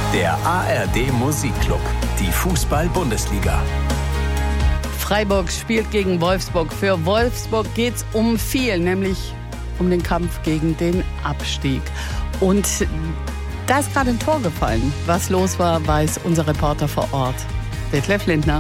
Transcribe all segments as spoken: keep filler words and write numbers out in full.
Der A R D Musikclub, die Fußball-Bundesliga. Freiburg spielt gegen Wolfsburg. Für Wolfsburg geht es um viel, nämlich um den Kampf gegen den Abstieg. Und da ist gerade ein Tor gefallen. Was los war, weiß unser Reporter vor Ort, Detlef Lindner.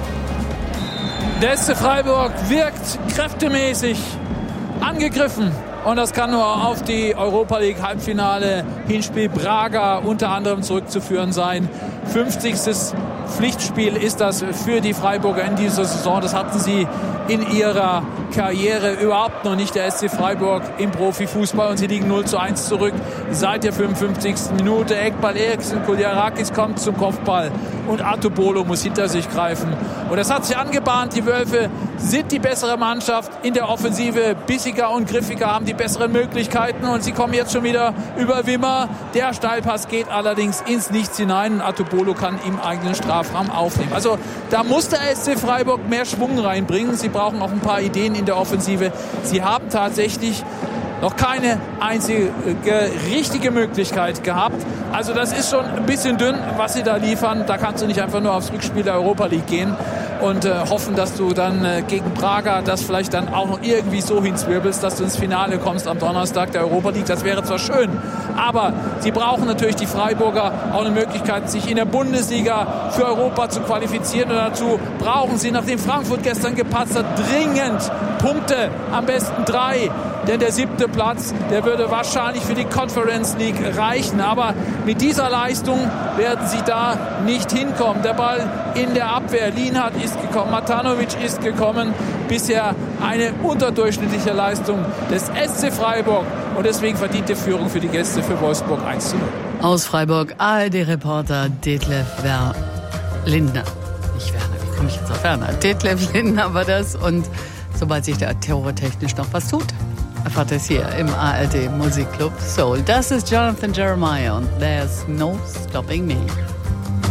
Der S C Freiburg wirkt kräftemäßig angegriffen. Und das kann nur auf die Europa League Halbfinale Hinspiel Braga unter anderem zurückzuführen sein. fünfzigstes Pflichtspiel ist das für die Freiburger in dieser Saison. Das hatten sie in ihrer Karriere überhaupt noch nicht, der S C Freiburg im Profifußball. Und sie liegen null zu eins zurück seit der fünfundfünfzigsten Minute. Eckball Eriksen, Kuljarakis kommt zum Kopfball und Atubolo muss hinter sich greifen. Und das hat sich angebahnt. Die Wölfe sind die bessere Mannschaft in der Offensive. Bissiger und griffiger, haben die besseren Möglichkeiten. Und sie kommen jetzt schon wieder über Wimmer. Der Steilpass geht allerdings ins Nichts hinein. Und Atubolo kann im eigenen Strafraum aufnehmen. Also da muss der S C Freiburg mehr Schwung reinbringen. Sie brauchen auch ein paar Ideen in der Offensive. Sie haben tatsächlich noch keine einzige richtige Möglichkeit gehabt. Also das ist schon ein bisschen dünn, was sie da liefern. Da kannst du nicht einfach nur aufs Rückspiel der Europa League gehen und äh, hoffen, dass du dann äh, gegen Braga das vielleicht dann auch noch irgendwie so hinzwirbelst, dass du ins Finale kommst am Donnerstag der Europa League. Das wäre zwar schön, aber sie brauchen natürlich, die Freiburger, auch eine Möglichkeit, sich in der Bundesliga für Europa zu qualifizieren. Und dazu brauchen sie, nachdem Frankfurt gestern gepatzt hat, dringend Punkte, am besten drei. Denn der siebte Platz, der würde wahrscheinlich für die Conference League reichen. Aber mit dieser Leistung werden sie da nicht hinkommen. Der Ball in der Abwehr. Lienhardt ist gekommen, Matanovic ist gekommen. Bisher eine unterdurchschnittliche Leistung des S C Freiburg. Und deswegen verdiente Führung für die Gäste für Wolfsburg eins zu null. Aus Freiburg, A R D-Reporter Detlef Wer- Lindner. Nicht Werner, wie komme ich jetzt auf Werner? Detlef Lindner war das. Und sobald sich da theoretisch noch was tut, erfahrt es hier im A R D Musikclub Soul. Das ist Jonathan Jeremiah und There's No Stopping Me.